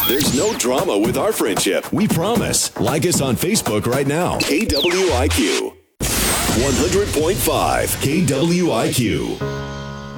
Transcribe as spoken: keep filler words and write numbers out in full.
There's no drama with our friendship. We promise. Like us on Facebook right now. K W I Q. one hundred point five K W I Q.